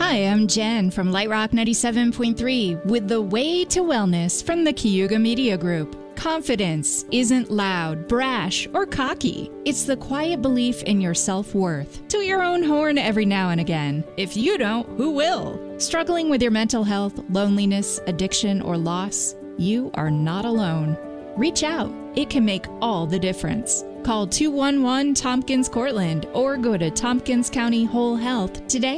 Hi, I'm Jen from Light Rock 97.3 with the Way to Wellness from the Cayuga Media Group. Confidence isn't loud, brash, or cocky. It's the quiet belief in your self-worth. Toot your own horn every now and again. If you don't, who will? Struggling with your mental health, loneliness, addiction, or loss? You are not alone. Reach out. It can make all the difference. Call 211-TOMPKINS-CORTLAND or go to Tompkins County Whole Health today